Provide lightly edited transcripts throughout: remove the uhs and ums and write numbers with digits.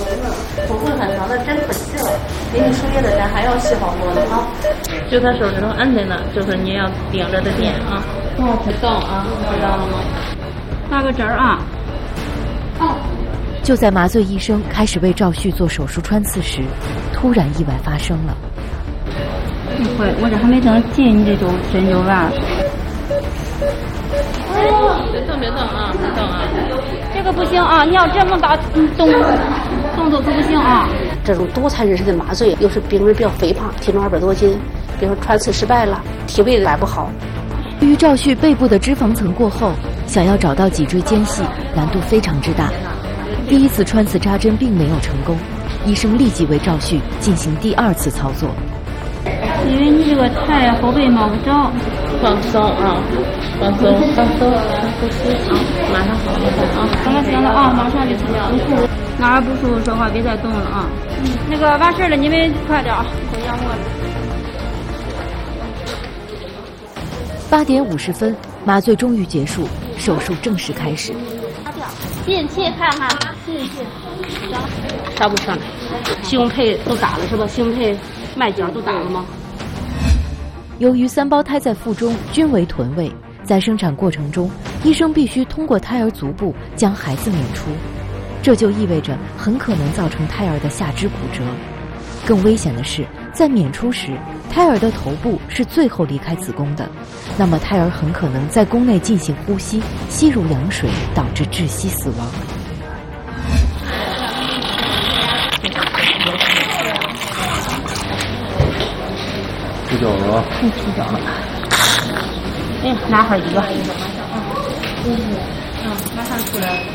手会很长的针可细了，比你输液的针还要细好多呢啊！就他手指头按在那，就是你要顶着的点啊，不动啊，知道了吗？ 打个针啊。 就在麻醉医生开始为赵旭做手术穿刺时，突然意外发生了。 我这还没等进，你这就针就完了。 别动别动啊，别动啊！ 这个不行啊！你要这么大动作可不行啊！ 这种多产人士的麻醉，又是病人比较肥胖，体重200多斤，比如说穿刺失败了，体位来不好。 对于赵旭背部的脂肪层过厚，想要找到脊椎间隙难度非常之大。第一次穿刺扎针并没有成功，医生立即为赵旭进行第2次操作。 因为你这个太后背摸不着， 放松啊，放松，深呼吸啊，马上好了啊！ 行了啊，马上就行了。哪儿不舒服说话，别再动了啊。那个完事了，你们快点啊，回家摸了。 8点50分，麻醉终于结束，手术正式开始。 进气看看，进气。 上不上来？胸配都打了是吧？胸配、脉角都打了吗？ 由于3胞胎在腹中均为臀位，在生产过程中，医生必须通过胎儿足部将孩子娩出，这就意味着很可能造成胎儿的下肢骨折。更危险的是，在娩出时，胎儿的头部是最后离开子宫的，那么胎儿很可能在宫内进行呼吸，吸入羊水，导致窒息死亡。 出脚了啊！ 出脚了。哎，拿会儿一个。马上出来。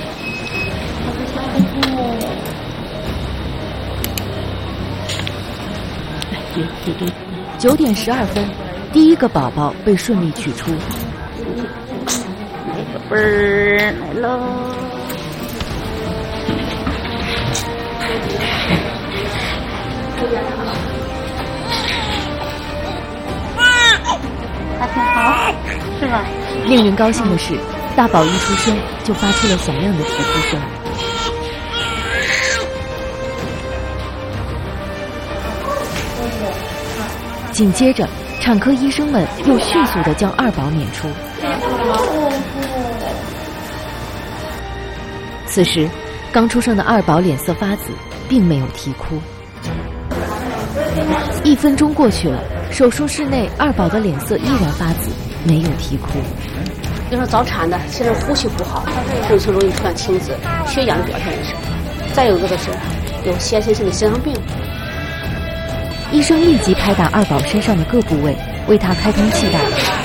9点12分，第一个宝宝被顺利取出。 嘣儿来喽！还挺好，是吧？ 令人高兴的是，大宝一出生就发出了响亮的啼哭声。紧接着，产科医生们又迅速地将2宝娩出。此时，刚出生的2宝脸色发紫，并没有啼哭。1分钟过去了，手术室内2宝的脸色依然发紫，没有啼哭。 就说早产的，现在呼吸不好，甚至容易出现青紫，缺氧的表现也是。再有一个是有先天性的心脏病。 医生立即拍打2宝身上的各部位，为他开通气道。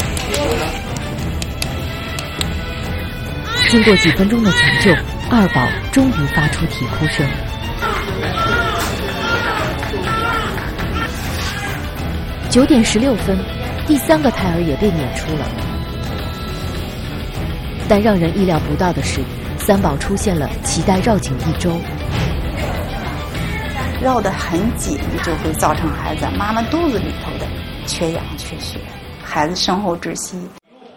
经过几分钟的抢救，2宝终于发出啼哭声。9点16分，第3个胎儿也被娩出了。但让人意料不到的是，3宝出现了脐带绕颈1周。 绕得很紧，就会造成孩子妈妈肚子里头的缺氧缺血，孩子身后窒息。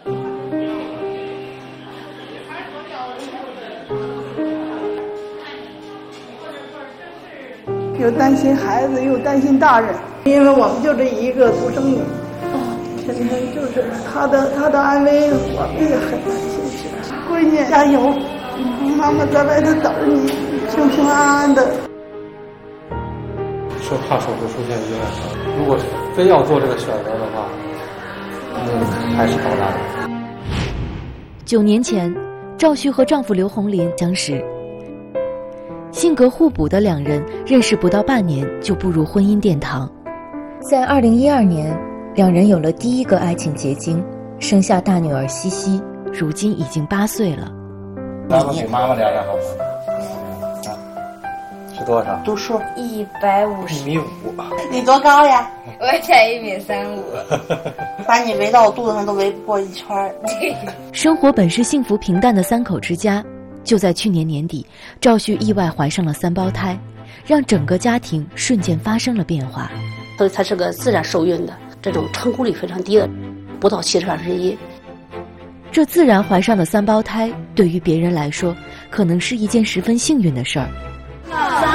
又担心孩子，又担心大人，因为我们就这一个独生女，天天就是她的安危，我们也很担心。闺女加油，妈妈在外头等着你，平平安安的。 怕手术出现意外，如果非要做这个选择的话，还是保大的。 9年前，赵旭和丈夫刘红林相识，性格互补的2人认识不到半年就步入婚姻殿堂。在2012年，2人有了第一个爱情结晶，生下大女儿西西，如今已经8岁了。 妈妈给妈妈量量好吗？是多少？ 读数 150。1.5米。 你多高呀？ 我才1.35米。 把你围到我肚子上都围不过一圈。 生活本是幸福平淡的3口之家，就在去年年底，赵旭意外怀上了3胞胎，让整个家庭瞬间发生了变化。 所以她是个自然受孕的，这种成功率非常低的，不到1/70。 这自然怀上的3胞胎，对于别人来说，可能是一件十分幸运的事儿。